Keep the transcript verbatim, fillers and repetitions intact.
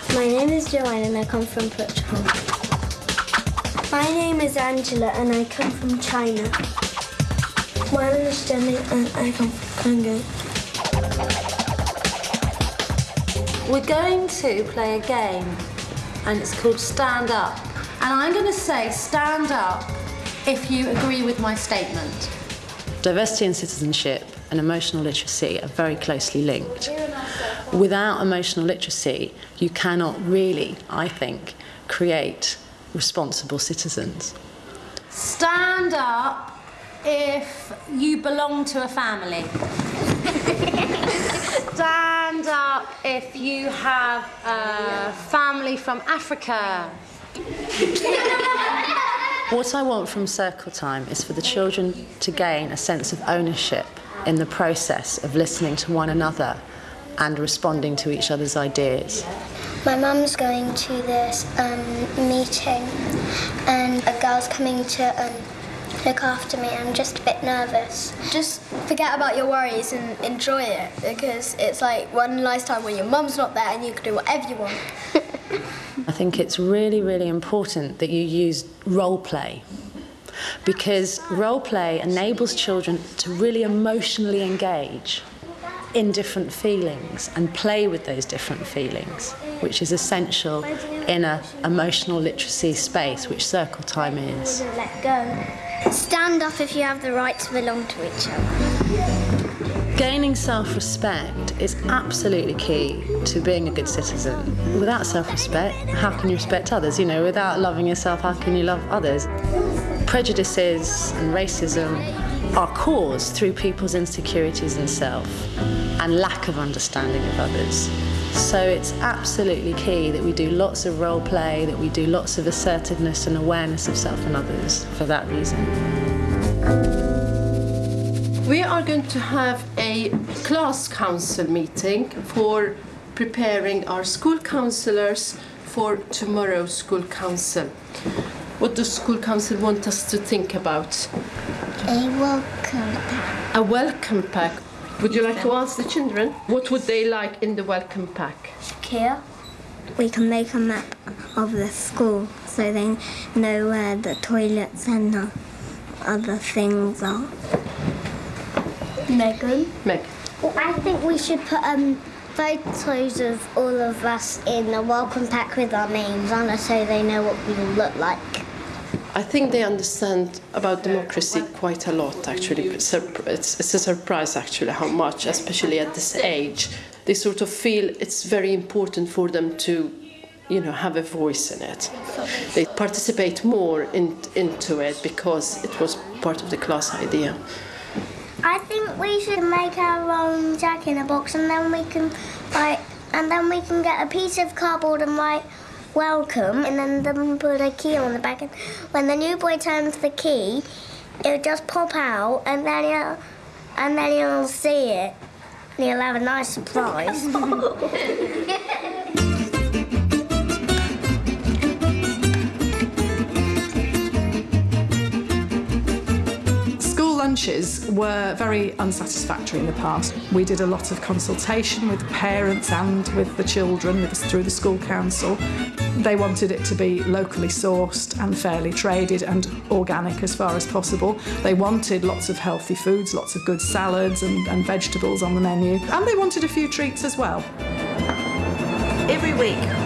My name is Joanne and I come from Portugal. My name is Angela and I come from China. My name is Jenny and I come from Congo. We're going to play a game and it's called Stand Up. And I'm going to say stand up if you agree with my statement. Diversity and citizenship and emotional literacy are very closely linked. Without emotional literacy, you cannot really, I think, create responsible citizens. Stand up if you belong to a family. Stand up if you have a family from Africa. What I want from Circle Time is for the children to gain a sense of ownership in the process of listening to one another and responding to each other's ideas. My mum's going to this um, meeting and a girl's coming to um, look after me. I'm just a bit nervous. Just forget about your worries and enjoy it, because it's like one nice time when your mum's not there and you can do whatever you want. I think it's really, really important that you use role play, because role play enables children to really emotionally engage in different feelings and play with those different feelings, which is essential in an emotional literacy space, which Circle Time is. Let go. Stand up if you have the right to belong to each other. Gaining self-respect is absolutely key to being a good citizen. Without self-respect, how can you respect others? You know, without loving yourself, how can you love others? Prejudices and racism are caused through people's insecurities in self and lack of understanding of others. So it's absolutely key that we do lots of role play, that we do lots of assertiveness and awareness of self and others for that reason. We are going to have a class council meeting for preparing our school councillors for tomorrow's school council. What does school council want us to think about? A welcome pack. A welcome pack. Would you like to ask the children? What would they like in the welcome pack? Here. We can make a map of the school so they know where the toilets and the other things are. Megan? Meg. Well, I think we should put um, photos of all of us in a welcome pack with our names on it so they know what we look like. I think they understand about democracy quite a lot, actually. It's, it's a surprise, actually, how much, especially at this age. They sort of feel it's very important for them to, you know, have a voice in it. They participate more in, into it because it was part of the class idea. I think we should make our own Jack in a Box, and then we can write, and then we can get a piece of cardboard and write welcome, and then, then put a key on the back. And when the new boy turns the key, it'll just pop out, and then he'll, and then he'll see it, and he'll have a nice surprise. Lunches were very unsatisfactory in the past. We did a lot of consultation with the parents and with the children with, through the school council. They wanted it to be locally sourced and fairly traded and organic as far as possible. They wanted lots of healthy foods, lots of good salads and, and vegetables on the menu. And they wanted a few treats as well. Every week